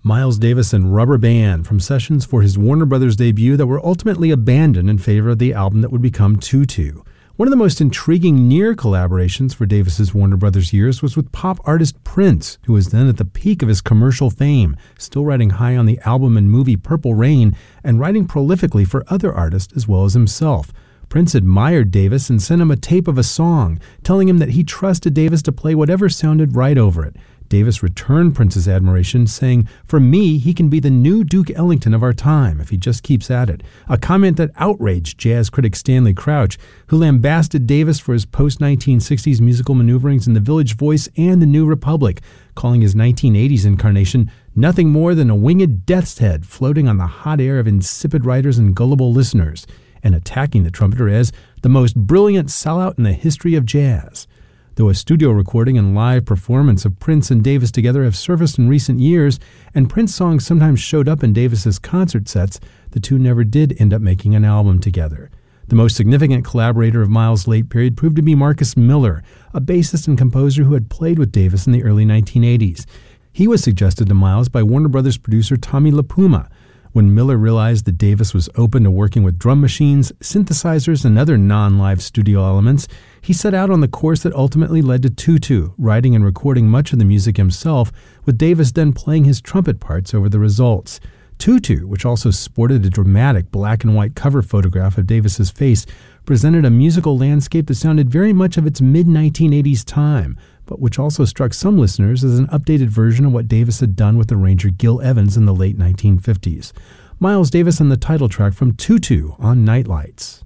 Miles Davis and Rubber Band from sessions for his Warner Brothers debut that were ultimately abandoned in favor of the album that would become Tutu. One of the most intriguing near collaborations for Davis's Warner Brothers years was with pop artist Prince, who was then at the peak of his commercial fame, still riding high on the album and movie Purple Rain, and writing prolifically for other artists as well as himself. Prince admired Davis and sent him a tape of a song, telling him that he trusted Davis to play whatever sounded right over it. Davis returned Prince's admiration, saying, "For me, he can be the new Duke Ellington of our time if he just keeps at it," a comment that outraged jazz critic Stanley Crouch, who lambasted Davis for his post-1960s musical maneuverings in The Village Voice and The New Republic, calling his 1980s incarnation nothing more than a winged death's head floating on the hot air of insipid writers and gullible listeners, and attacking the trumpeter as the most brilliant sellout in the history of jazz. Though a studio recording and live performance of Prince and Davis together have surfaced in recent years, and Prince songs sometimes showed up in Davis's concert sets, the two never did end up making an album together. The most significant collaborator of Miles' late period proved to be Marcus Miller, a bassist and composer who had played with Davis in the early 1980s. He was suggested to Miles by Warner Brothers producer Tommy LaPuma. When Miller realized that Davis was open to working with drum machines, synthesizers, and other non-live studio elements, he set out on the course that ultimately led to Tutu, writing and recording much of the music himself, with Davis then playing his trumpet parts over the results. Tutu, which also sported a dramatic black and white cover photograph of Davis's face, presented a musical landscape that sounded very much of its mid-1980s time, but which also struck some listeners as an updated version of what Davis had done with arranger Gil Evans in the late 1950s. Miles Davis and the title track from Tutu on Nightlights.